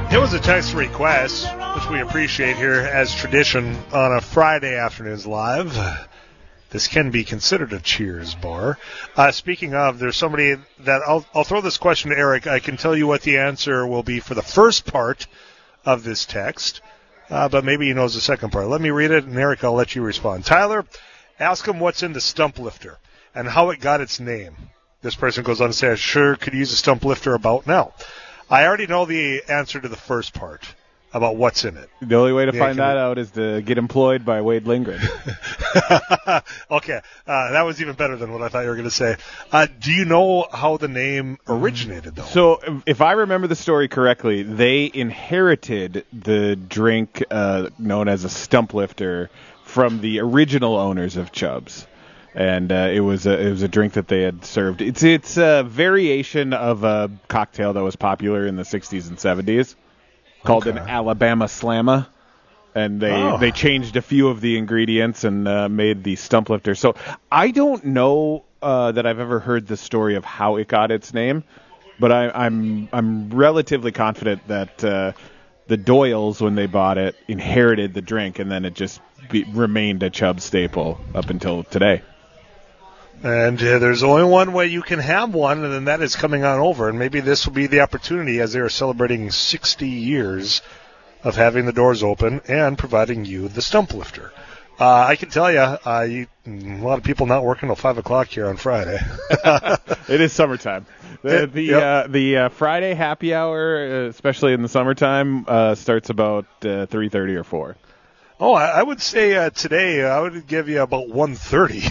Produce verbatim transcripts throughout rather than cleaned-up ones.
It was a text request, which we appreciate here as tradition on a Friday afternoon's live. This can be considered a Cheers bar. Uh, speaking of, there's somebody that I'll, I'll throw this question to Eric. I can tell you what the answer will be for the first part of this text, uh, but maybe he knows the second part. Let me read it, and Eric, I'll let you respond. Tyler, ask him what's in the stump lifter and how it got its name. This person goes on to say, I sure could use a stump lifter about now. I already know the answer to the first part about what's in it. The only way to yeah, find that out is to get employed by Wade Lindgren. Okay, uh, that was even better than what I thought you were going to say. Uh, do you know how the name originated, though? So, if I remember the story correctly, they inherited the drink uh, known as a stump lifter from the original owners of Chubb's. And uh, it was a it was a drink that they had served. It's it's a variation of a cocktail that was popular in the sixties and seventies called okay. an Alabama Slamma, and they oh. they changed a few of the ingredients and uh, made the stump lifter. So I don't know uh, that I've ever heard the story of how it got its name, but I, I'm I'm relatively confident that uh, the Doyles, when they bought it, inherited the drink, and then it just be, remained a Chubb staple up until today. And uh, there's only one way you can have one, and then that is coming on over. And maybe this will be the opportunity as they are celebrating sixty years of having the doors open and providing you the stump lifter. Uh, I can tell you, uh, you, a lot of people not working till five o'clock here on Friday. It is summertime. The It, the, yep. uh, the uh, Friday happy hour, uh, especially in the summertime, uh, starts about uh, three thirty or four. Oh, I, I would say uh, today uh, I would give you about one thirty.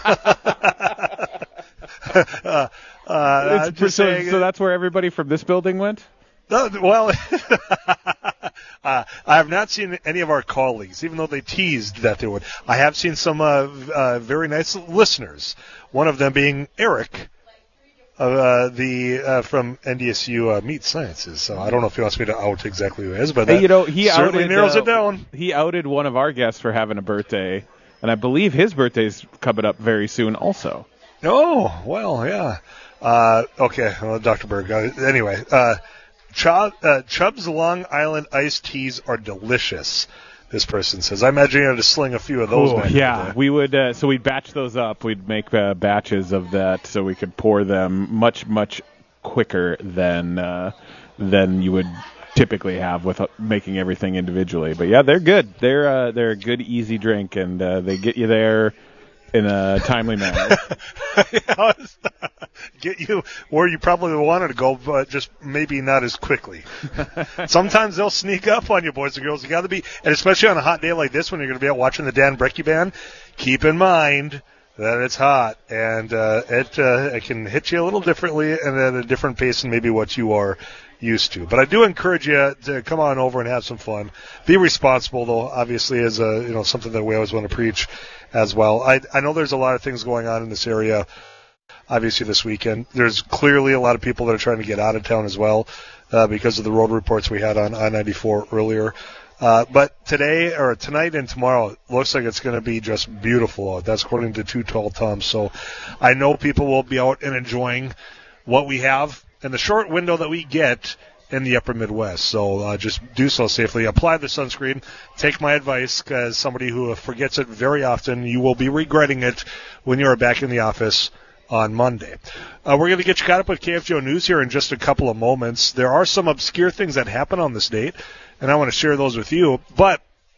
uh, uh, It's, just so, saying, so that's where everybody from this building went? Uh, well, uh, I have not seen any of our colleagues, even though they teased that they would. I have seen some uh, uh, very nice listeners, one of them being Eric. Uh, the uh, from N D S U uh, Meat Sciences. So I don't know if he wants me to out exactly who it is, but that hey, you know, he certainly outed, narrows uh, it down. He outed one of our guests for having a birthday, and I believe his birthday's coming up very soon also. Oh, well, yeah. Uh, okay, well, Doctor Berg. Uh, anyway, uh, Chubb, uh, Chubb's Long Island iced teas are delicious. This person says, I imagine you had to sling a few of those. Oh, yeah, we would. Uh, so we'd batch those up. We'd make uh, batches of that, so we could pour them much, much quicker than uh, than you would typically have with uh, making everything individually. But yeah, they're good. They're uh, they're a good, easy drink, and uh, they get you there in a timely manner. Get you where you probably wanted to go, but just maybe not as quickly. Sometimes they'll sneak up on you, boys and girls. You got to be, and especially on a hot day like this when you're going to be out watching the Dan Brecky Band, keep in mind that it's hot, and uh, it, uh, it can hit you a little differently and at a different pace than maybe what you are used to. But I do encourage you to come on over and have some fun. Be responsible, though, obviously, is a, you know, something that we always want to preach as well. I, I know there's a lot of things going on in this area, obviously, this weekend. There's clearly a lot of people that are trying to get out of town as well uh, because of the road reports we had on I ninety-four earlier. Uh, but today, or tonight and tomorrow, it looks like it's going to be just beautiful out. That's according to Too Tall Tom. So I know people will be out and enjoying what we have in the short window that we get in the upper Midwest. So uh, just do so safely. Apply the sunscreen. Take my advice, because somebody who forgets it very often, you will be regretting it when you are back in the office on Monday. Uh, we're going to get you caught up with K F G O News here in just a couple of moments. There are some obscure things that happen on this date, and I want to share those with you. But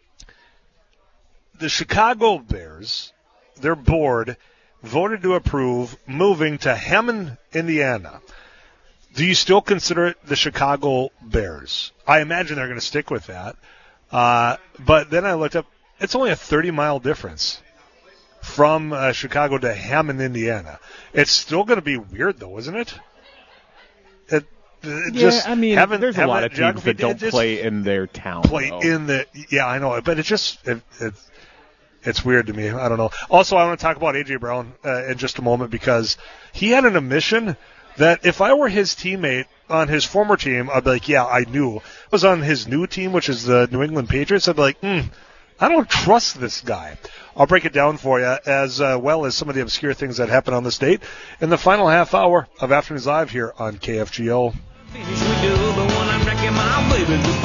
the Chicago Bears, their board, voted to approve moving to Hammond, Indiana. Do you still consider it the Chicago Bears? I imagine they're going to stick with that. Uh, but then I looked up, it's only a thirty-mile difference from uh, Chicago to Hammond, Indiana. It's still going to be weird, though, isn't it? It, it yeah, just I mean, having, there's a having lot of teams that don't play in their town. Play though. in the yeah, I know, but it just it, it it's weird to me. I don't know. Also, I want to talk about A J Brown uh, in just a moment, because he had an admission that if I were his teammate on his former team, I'd be like, yeah, I knew. I was on his new team, which is the New England Patriots. I'd be like, hmm, I don't trust this guy. I'll break it down for you, as uh, well as some of the obscure things that happen on this date in the final half hour of Afternoons Live here on K F G O. Finish we do, but when I'm wrecking my baby.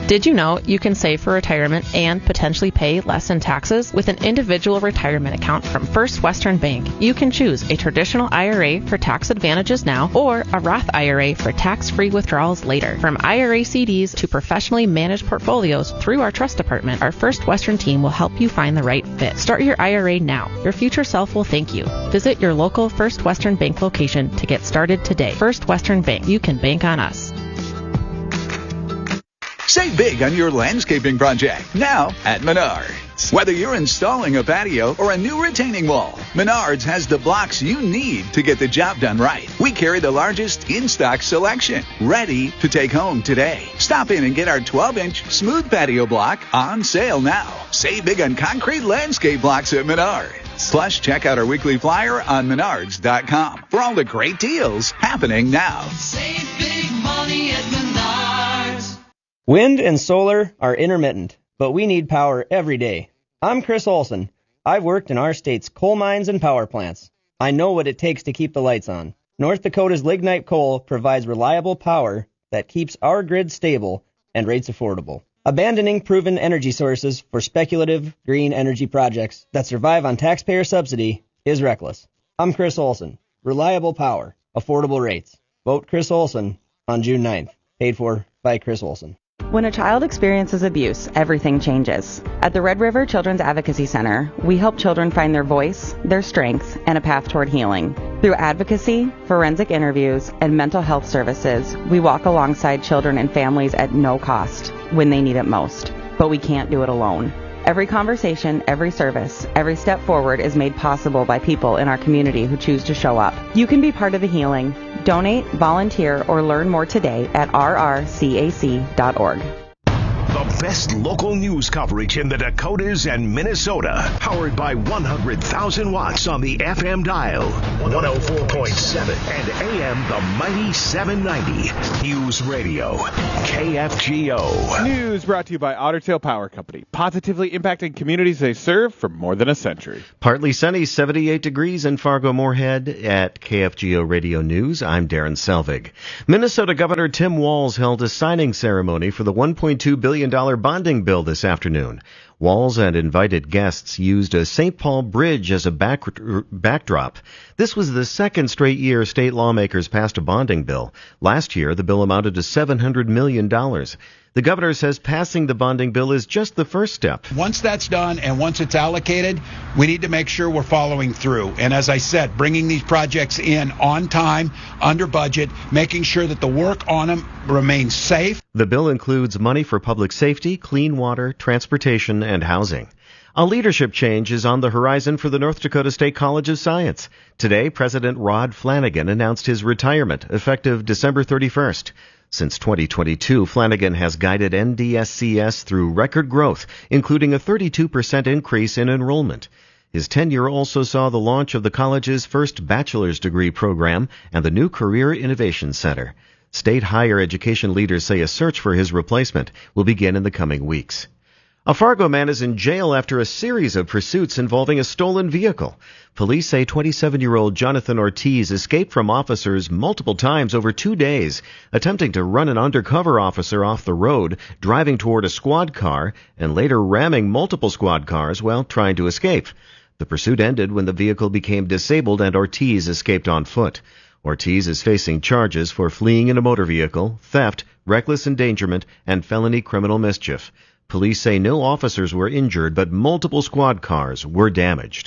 Did you know you can save for retirement and potentially pay less in taxes? With an individual retirement account from First Western Bank, you can choose a traditional I R A for tax advantages now or a Roth I R A for tax-free withdrawals later. From I R A C Ds to professionally managed portfolios through our trust department, our First Western team will help you find the right fit. Start your I R A now. Your future self will thank you. Visit your local First Western Bank location to get started today. First Western Bank. You can bank on us. Save big on your landscaping project now at Menards. Whether you're installing a patio or a new retaining wall, Menards has the blocks you need to get the job done right. We carry the largest in-stock selection, ready to take home today. Stop in and get our twelve-inch smooth patio block on sale now. Save big on concrete landscape blocks at Menards. Plus, check out our weekly flyer on menards dot com for all the great deals happening now. Save big money at Menards. Wind and solar are intermittent, but we need power every day. I'm Chris Olson. I've worked in our state's coal mines and power plants. I know what it takes to keep the lights on. North Dakota's lignite coal provides reliable power that keeps our grid stable and rates affordable. Abandoning proven energy sources for speculative green energy projects that survive on taxpayer subsidy is reckless. I'm Chris Olson. Reliable power, affordable rates. Vote Chris Olson on June ninth. Paid for by Chris Olson. When a child experiences abuse, everything changes. At the Red River Children's Advocacy Center, we help children find their voice, their strengths, and a path toward healing. Through advocacy, forensic interviews, and mental health services, we walk alongside children and families at no cost when they need it most. But we can't do it alone. Every conversation, every service, every step forward is made possible by people in our community who choose to show up. You can be part of the healing. Donate, volunteer, or learn more today at r r c a c dot org. The best local news coverage in the Dakotas and Minnesota. Powered by one hundred thousand watts on the F M dial. one oh four point seven and A M the mighty seven ninety. News Radio. K F G O. News brought to you by Otter Tail Power Company. Positively impacting communities they serve for more than a century. Partly sunny, seventy-eight degrees in Fargo-Moorhead. At K F G O Radio News, I'm Darren Selvig. Minnesota Governor Tim Walz held a signing ceremony for the one point two billion dollars bonding bill this afternoon. Walz and invited guests used a Saint Paul Bridge as a back, backdrop. This was the second straight year state lawmakers passed a bonding bill. Last year, the bill amounted to seven hundred million dollars. The governor says passing the bonding bill is just the first step. Once that's done and once it's allocated, we need to make sure we're following through. And as I said, bringing these projects in on time, under budget, making sure that the work on them remains safe. The bill includes money for public safety, clean water, transportation, and housing. A leadership change is on the horizon for the North Dakota State College of Science. Today, President Rod Flanagan announced his retirement, effective December thirty-first. Since twenty twenty-two, Flanagan has guided N D S C S through record growth, including a thirty-two percent increase in enrollment. His tenure also saw the launch of the college's first bachelor's degree program and the new Career Innovation Center. State higher education leaders say a search for his replacement will begin in the coming weeks. A Fargo man is in jail after a series of pursuits involving a stolen vehicle. Police say twenty-seven-year-old Jonathan Ortiz escaped from officers multiple times over two days, attempting to run an undercover officer off the road, driving toward a squad car, and later ramming multiple squad cars while trying to escape. The pursuit ended when the vehicle became disabled and Ortiz escaped on foot. Ortiz is facing charges for fleeing in a motor vehicle, theft, reckless endangerment, and felony criminal mischief. Police say no officers were injured, but multiple squad cars were damaged.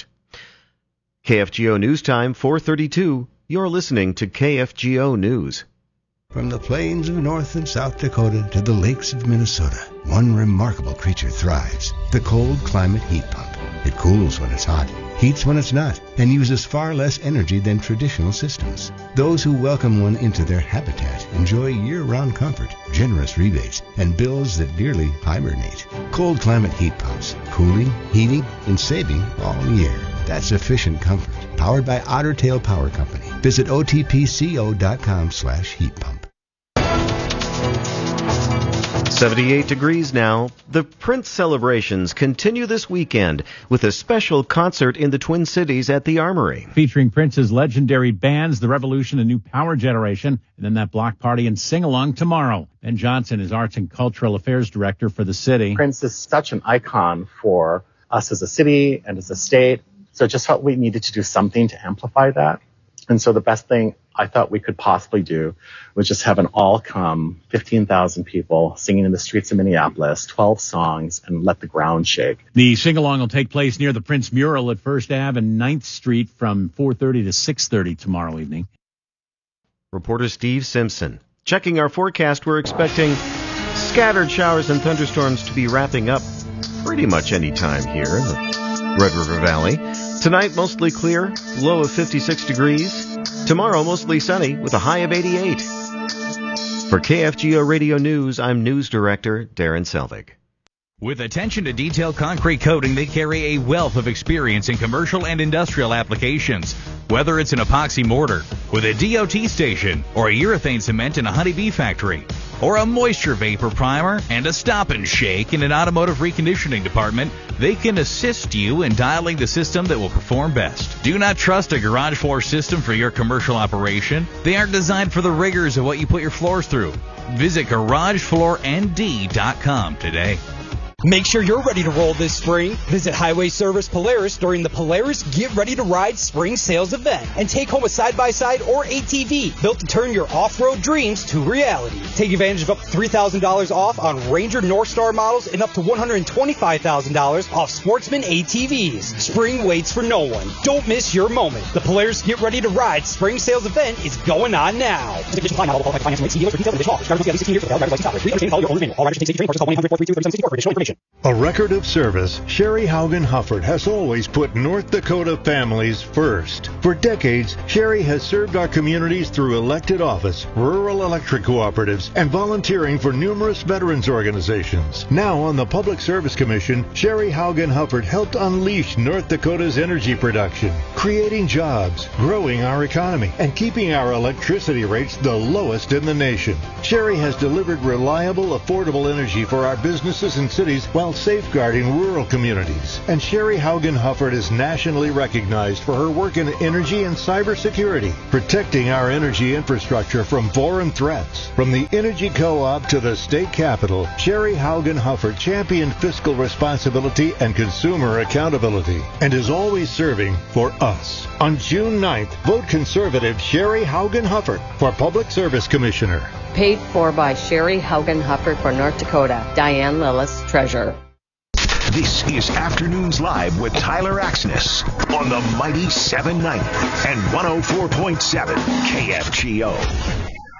K F G O News Time, four thirty-two. You're listening to K F G O News. From the plains of North and South Dakota to the lakes of Minnesota, one remarkable creature thrives, the cold climate heat pump. It cools when it's hot, heats when it's not, and uses far less energy than traditional systems. Those who welcome one into their habitat enjoy year-round comfort, generous rebates, and bills that nearly hibernate. Cold climate heat pumps, cooling, heating, and saving all year. That's efficient comfort. Powered by Otter Tail Power Company. Visit O T P C O dot com slash heat pump. seventy-eight degrees now. The Prince celebrations continue this weekend with a special concert in the Twin Cities at the Armory. Featuring Prince's legendary bands, The Revolution and New Power Generation, and then that block party and sing-along tomorrow. Ben Johnson is Arts and Cultural Affairs Director for the city. Prince is such an icon for us as a city and as a state, so I just felt we needed to do something to amplify that. And so the best thing I thought we could possibly do was just have an all-come fifteen thousand people singing in the streets of Minneapolis, twelve songs, and let the ground shake. The sing-along will take place near the Prince mural at First Avenue and ninth Street from four thirty to six thirty tomorrow evening. Reporter Steve Simpson. Checking our forecast, we're expecting scattered showers and thunderstorms to be wrapping up pretty much any time here in the Red River Valley. Tonight, mostly clear, low of fifty-six degrees. Tomorrow, mostly sunny with a high of eighty-eight. For K F G O Radio News, I'm News Director Darren Selvig. With attention to detailed concrete coating, they carry a wealth of experience in commercial and industrial applications. Whether it's an epoxy mortar with a D O T station or a urethane cement in a honeybee factory, or a moisture vapor primer and a stop and shake in an automotive reconditioning department, they can assist you in dialing the system that will perform best. Do not trust a garage floor system for your commercial operation. They aren't designed for the rigors of what you put your floors through. Visit garage floor N D dot com today. Make sure you're ready to roll this spring. Visit Highway Service Polaris during the Polaris Get Ready to Ride Spring Sales Event and take home a side-by-side or A T V built to turn your off-road dreams to reality. Take advantage of up to three thousand dollars off on Ranger Northstar models and up to one hundred twenty-five thousand dollars off Sportsman A T Vs. Spring waits for no one. Don't miss your moment. The Polaris Get Ready to Ride Spring Sales Event is going on now. A record of service, Sherry Haugen Hufford has always put North Dakota families first. For decades, Sherry has served our communities through elected office, rural electric cooperatives, and volunteering for numerous veterans organizations. Now on the Public Service Commission, Sherry Haugen Hufford helped unleash North Dakota's energy production, creating jobs, growing our economy, and keeping our electricity rates the lowest in the nation. Sherry has delivered reliable, affordable energy for our businesses and cities while safeguarding rural communities. And Sherry Haugen Hufford is nationally recognized for her work in energy and cybersecurity, protecting our energy infrastructure from foreign threats. From the Energy Co-op to the state capitol, Sherry Haugen Hufford championed fiscal responsibility and consumer accountability and is always serving for us. On June ninth, vote conservative Sherry Haugen Hufford for Public Service Commissioner. Paid for by Sherry Haugen Hufford for North Dakota. Diane Lillis, Treasurer. This is Afternoons Live with Tyler Axness on the Mighty seven ninety and one oh four point seven K F G O.